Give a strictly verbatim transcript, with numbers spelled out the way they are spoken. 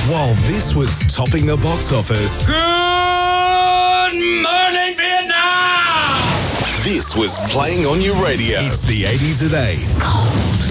While this was topping the box office, Good morning, Vietnam! this was playing on your radio. It's the eighties at eight. Cold.